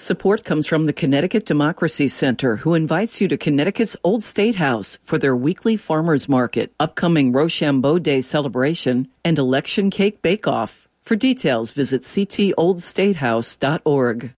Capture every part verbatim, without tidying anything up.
Support comes from the Connecticut Democracy Center, who invites you to Connecticut's Old State House for their weekly farmers market, upcoming Rochambeau Day celebration, and election cake bake-off. For details, visit c t old state house dot org.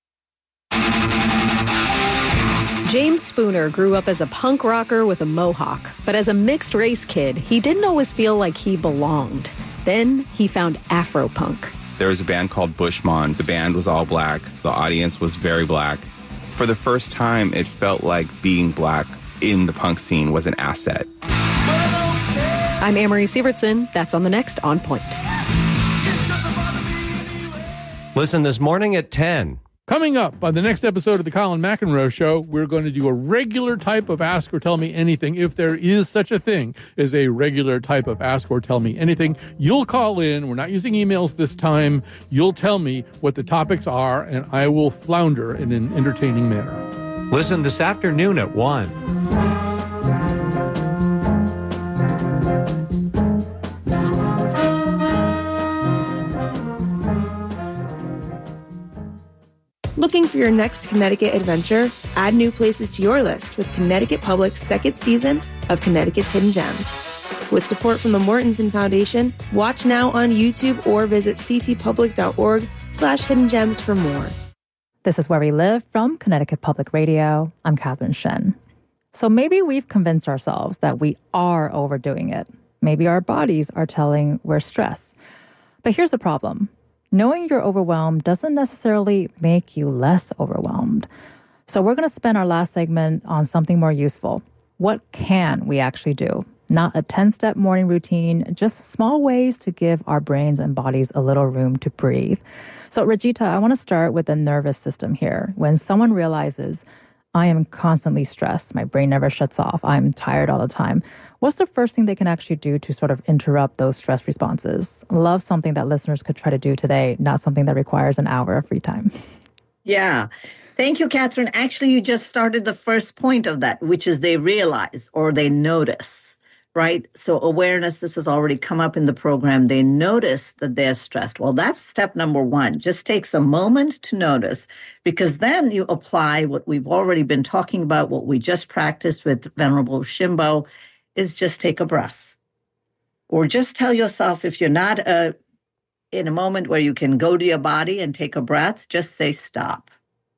James Spooner grew up as a punk rocker with a mohawk, but as a mixed-race kid, he didn't always feel like he belonged. Then he found Afropunk. There was a band called Bushmon. The band was all black. The audience was very black. For the first time, it felt like being black in the punk scene was an asset. I'm Amory Sievertson. That's on the next On Point. Listen this morning at ten. Coming up on the next episode of the Colin McEnroe Show, we're going to do a regular type of Ask or Tell Me Anything, if there is such a thing as a regular type of Ask or Tell Me Anything. You'll call in. We're not using emails this time. You'll tell me what the topics are, and I will flounder in an entertaining manner. Listen this afternoon at one. Looking for your next Connecticut adventure? Add new places to your list with Connecticut Public's second season of Connecticut's Hidden Gems. With support from the Mortensen Foundation, watch now on YouTube or visit ctpublic.org slash hidden gems for more. This is Where We Live from Connecticut Public Radio. I'm Catherine Shen. So maybe we've convinced ourselves that we are overdoing it. Maybe our bodies are telling we're stressed. But here's the problem. Knowing you're overwhelmed doesn't necessarily make you less overwhelmed. So we're going to spend our last segment on something more useful. What can we actually do? Not a ten-step morning routine, just small ways to give our brains and bodies a little room to breathe. So Rajita, I want to start with the nervous system here. When someone realizes, I am constantly stressed, my brain never shuts off, I'm tired all the time, what's the first thing they can actually do to sort of interrupt those stress responses? Love something that listeners could try to do today, not something that requires an hour of free time. Yeah. Thank you, Catherine. Actually, you just started the first point of that, which is they realize or they notice, right? So awareness, this has already come up in the program. They notice that they're stressed. Well, that's step number one. Just takes a moment to notice, because then you apply what we've already been talking about, what we just practiced with Venerable Shimbo, is just take a breath. Or just tell yourself, if you're not uh, in a moment where you can go to your body and take a breath, just say stop.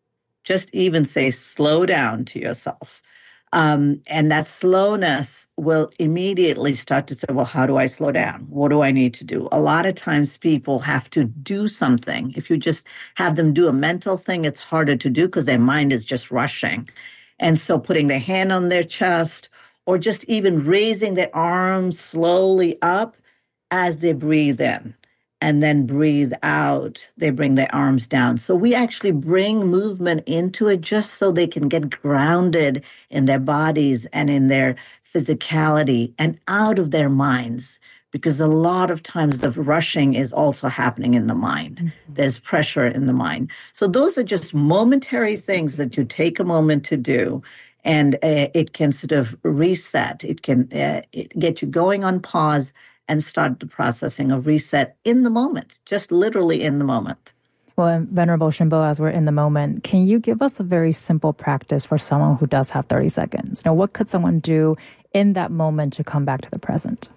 Just even say slow down to yourself. Um, and that slowness will immediately start to say, well, how do I slow down? What do I need to do? A lot of times people have to do something. If you just have them do a mental thing, it's harder to do because their mind is just rushing. And so putting their hand on their chest, or just even raising their arms slowly up as they breathe in and then breathe out, they bring their arms down. So we actually bring movement into it just so they can get grounded in their bodies and in their physicality and out of their minds, because a lot of times the rushing is also happening in the mind. Mm-hmm. There's pressure in the mind. So those are just momentary things that you take a moment to do. And uh, it can sort of reset. It can uh, it get you going on pause and start the processing of reset in the moment, just literally in the moment. Well, Venerable Shimbo, as we're in the moment, can you give us a very simple practice for someone who does have thirty seconds? You know, what could someone do in that moment to come back to the present?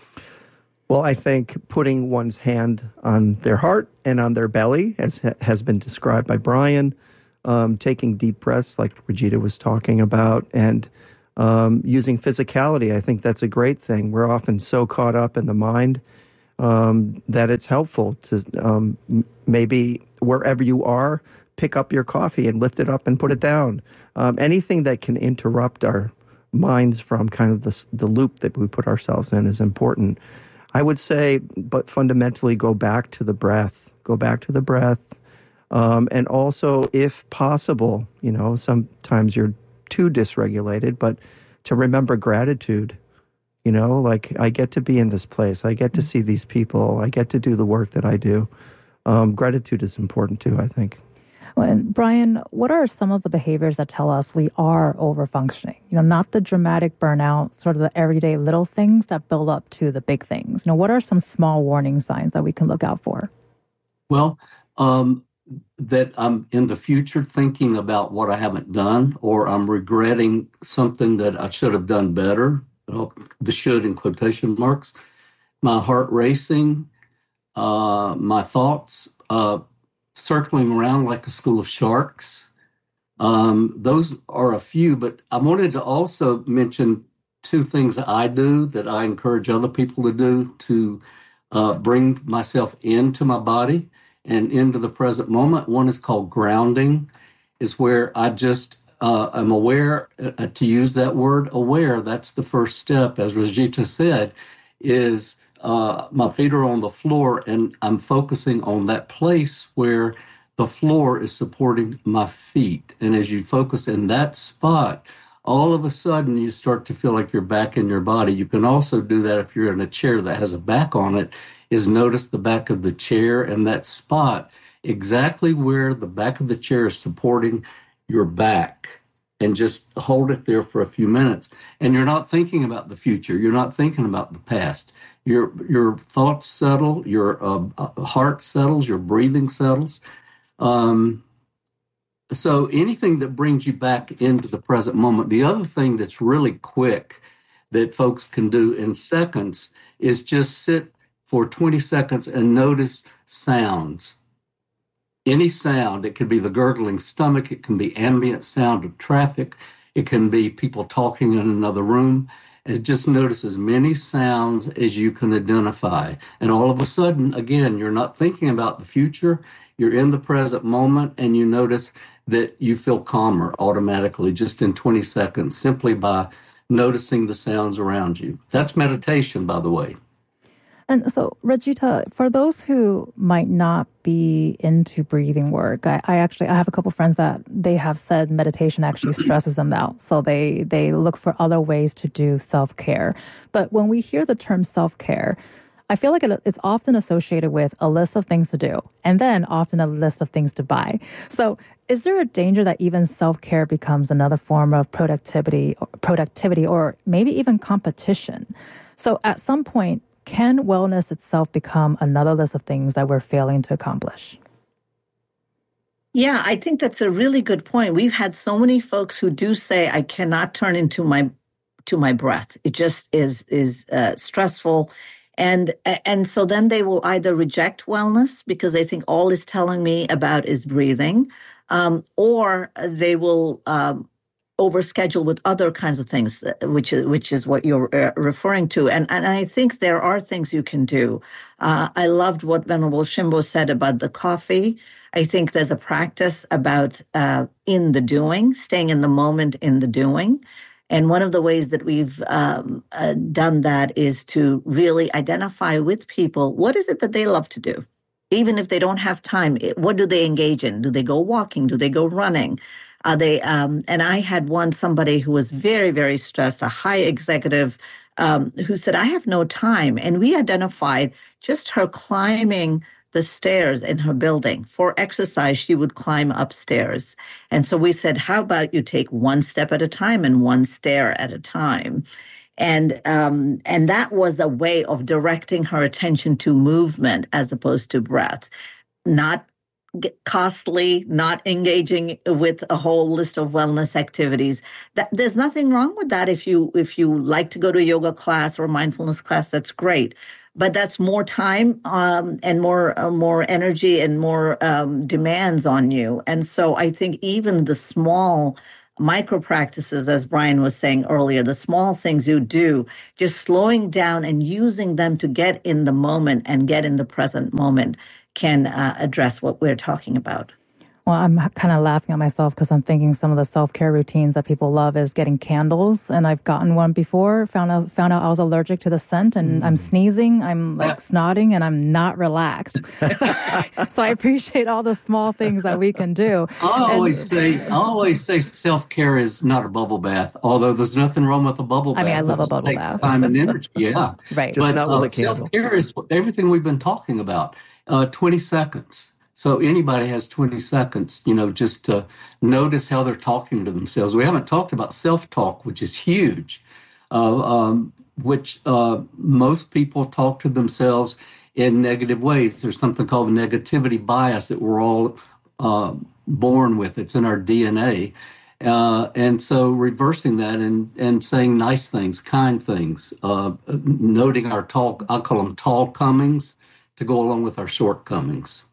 Well, I think putting one's hand on their heart and on their belly, as has been described by Brian, Um, taking deep breaths like Rajita was talking about, and um, using physicality. I think that's a great thing. We're often so caught up in the mind um, that it's helpful to um, m- maybe wherever you are, pick up your coffee and lift it up and put it down. Um, anything that can interrupt our minds from kind of the, the loop that we put ourselves in is important. I would say, but fundamentally, go back to the breath. Go back to the breath. Um, and also, if possible, you know, sometimes you're too dysregulated, but to remember gratitude, you know, like I get to be in this place. I get to see these people. I get to do the work that I do. Um, gratitude is important too, I think. Well, and Brian, what are some of the behaviors that tell us we are over-functioning? You know, not the dramatic burnout, sort of the everyday little things that build up to the big things. You know, what are some small warning signs that we can look out for? Well, um, that I'm in the future thinking about what I haven't done, or I'm regretting something that I should have done better, uh, the should in quotation marks, my heart racing, uh, my thoughts uh, circling around like a school of sharks. Um, those are a few, but I wanted to also mention two things that I do that I encourage other people to do to uh, bring myself into my body and into the present moment. One is called grounding, is where I just uh, am aware, uh, to use that word aware, that's the first step, as Rajita said, is uh, my feet are on the floor and I'm focusing on that place where the floor is supporting my feet. And as you focus in that spot, all of a sudden you start to feel like you're back in your body. You can also do that if you're in a chair that has a back on it, is notice the back of the chair and that spot, exactly where the back of the chair is supporting your back, and just hold it there for a few minutes. And you're not thinking about the future. You're not thinking about the past. Your, your thoughts settle, your uh, heart settles, your breathing settles. Um, so anything that brings you back into the present moment. The other thing that's really quick that folks can do in seconds is just sit for twenty seconds and notice sounds. Any sound. It could be the gurgling stomach. It can be ambient sound of traffic. It can be people talking in another room. And just notice as many sounds as you can identify. And all of a sudden, again, you're not thinking about the future. You're in the present moment, and you notice that you feel calmer automatically just in twenty seconds, simply by noticing the sounds around you. That's meditation, by the way. And so, Rajita, for those who might not be into breathing work, I, I actually I have a couple friends that they have said meditation actually stresses them out. So they they look for other ways to do self-care. But when we hear the term self-care, I feel like it, it's often associated with a list of things to do, and then often a list of things to buy. So is there a danger that even self-care becomes another form of productivity, productivity, or maybe even competition? So at some point, can wellness itself become another list of things that we're failing to accomplish? Yeah, I think that's a really good point. We've had so many folks who do say, I cannot turn into my to my breath. It just is is uh, stressful. And and so then they will either reject wellness because they think all it's telling me about is breathing, um, or they will um, overschedule with other kinds of things, which is which is what you're uh, referring to. And and I think there are things you can do. Uh, I loved what Venerable Shimbo said about the coffee. I think there's a practice about uh, in the doing, staying in the moment in the doing. And one of the ways that we've um, uh, done that is to really identify with people, what is it that they love to do? Even if they don't have time, what do they engage in? Do they go walking? Do they go running? Are they, um, and I had one, somebody who was very, very stressed, a high executive, um, who said, I have no time. And we identified just her climbing the stairs in her building. For exercise, she would climb upstairs. And so we said, how about you take one step at a time and one stair at a time? And um, and that was a way of directing her attention to movement as opposed to breath. Not costly, not engaging with a whole list of wellness activities. That, there's nothing wrong with that. If you if you like to go to a yoga class or a mindfulness class, that's great. But that's more time um, and more uh, more energy and more um, demands on you. And so I think even the small micro practices, as Brian was saying earlier, the small things you do, just slowing down and using them to get in the moment and get in the present moment can uh, address what we're talking about. Well, I'm kind of laughing at myself because I'm thinking some of the self-care routines that people love is getting candles. And I've gotten one before, found out found out I was allergic to the scent, and mm. I'm sneezing, I'm like snotting, and I'm not relaxed. so, so I appreciate all the small things that we can do. I and, always say, I always say self-care is not a bubble bath, although there's nothing wrong with a bubble bath. I mean, I love a bubble it bath. Takes time and energy, yeah. Right. Just but not with uh, a candle. Self-care is everything we've been talking about. Uh, twenty seconds. So anybody has twenty seconds, you know, just to notice how they're talking to themselves. We haven't talked about self-talk, which is huge, uh, um, which uh, most people talk to themselves in negative ways. There's something called negativity bias that we're all uh, born with. It's in our D N A. Uh, and so reversing that and, and saying nice things, kind things, uh, noting our tall, I call them tall comings to go along with our shortcomings.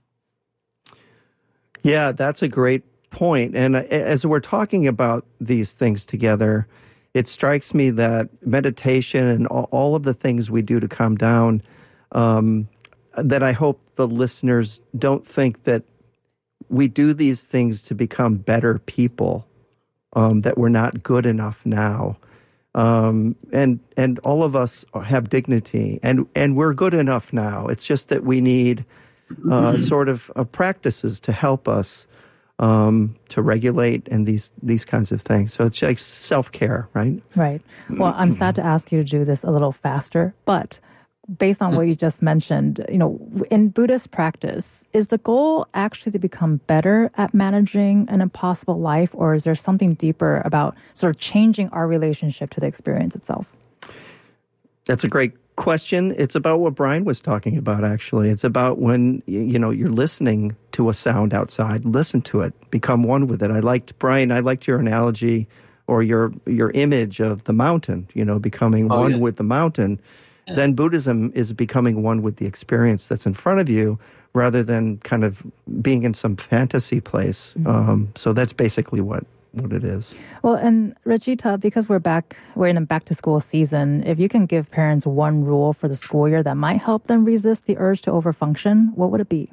Yeah, that's a great point. And as we're talking about these things together, it strikes me that meditation and all of the things we do to calm down, um, that I hope the listeners don't think that we do these things to become better people, um, that we're not good enough now. Um, and and all of us have dignity, and, and we're good enough now. It's just that we need uh, sort of uh, practices to help us Um, to regulate and these these kinds of things. So it's like self-care, right? Right. Well, I'm sad to ask you to do this a little faster, but based on what you just mentioned, you know, in Buddhist practice, is the goal actually to become better at managing an impossible life, or is there something deeper about sort of changing our relationship to the experience itself? That's a great question. It's about what Brian was talking about, actually. It's about when, you know, you're listening to a sound outside, listen to it, become one with it. I liked, Brian, I liked your analogy or your your image of the mountain, you know, becoming oh, one yeah. with the mountain. Yeah. Zen Buddhism is becoming one with the experience that's in front of you rather than kind of being in some fantasy place. Mm-hmm. Um, so that's basically what what it is. Well, and Rajita, because we're back, we're in a back to school season, if you can give parents one rule for the school year that might help them resist the urge to overfunction, what would it be?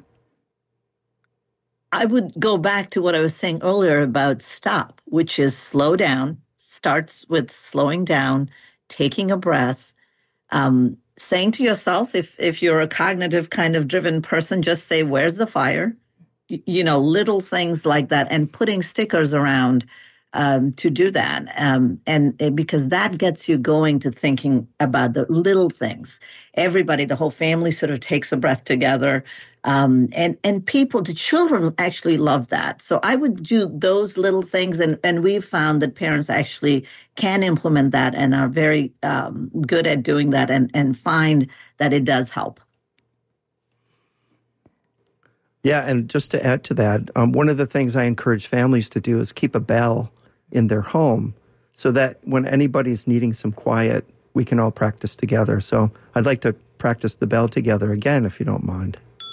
I would go back to what I was saying earlier about stop, which is slow down, starts with slowing down, taking a breath, um, saying to yourself, if, if you're a cognitive kind of driven person, just say, where's the fire? You know, little things like that, and putting stickers around um, to do that. Um, and, and because that gets you going to thinking about the little things. Everybody, the whole family sort of takes a breath together. Um, and, and people, the children actually love that. So I would do those little things. And, and we've found that parents actually can implement that and are very um, good at doing that and, and find that it does help. Yeah, and just to add to that, um, one of the things I encourage families to do is keep a bell in their home so that when anybody's needing some quiet, we can all practice together. So I'd like to practice the bell together again, if you don't mind.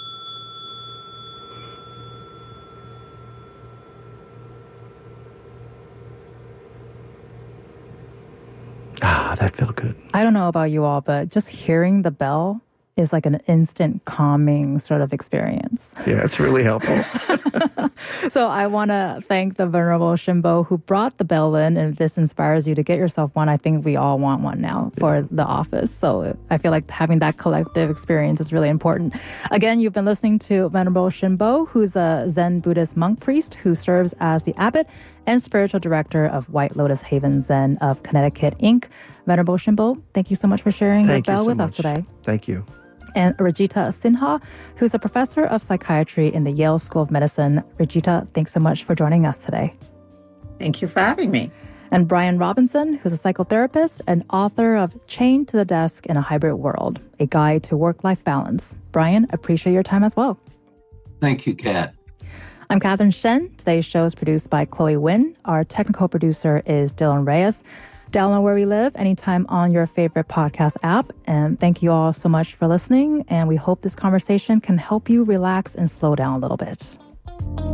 Ah, that felt good. I don't know about you all, but just hearing the bell is like an instant calming sort of experience. Yeah, it's really helpful. So I want to thank the Venerable Shinbo who brought the bell in. And if this inspires you to get yourself one, I think we all want one now for yeah. the office. So I feel like having that collective experience is really important. Again, you've been listening to Venerable Shinbo, who's a Zen Buddhist monk priest who serves as the abbot and spiritual director of White Lotus Haven Zen of Connecticut, Incorporated. Venerable Shinbo, thank you so much for sharing thank your bell so with much. us today. Thank you. And Rajita Sinha, who's a professor of psychiatry in the Yale School of Medicine. Rajita, thanks so much for joining us today. Thank you for having me. And Brian Robinson, who's a psychotherapist and author of Chained to the Desk in a Hybrid World, a guide to work-life balance. Brian, appreciate your time as well. Thank you, Kat. I'm Catherine Shen. Today's show is produced by Chloe Wynn. Our technical producer is Dylan Reyes. Download Where We Live anytime on your favorite podcast app. And thank you all so much for listening. And we hope this conversation can help you relax and slow down a little bit.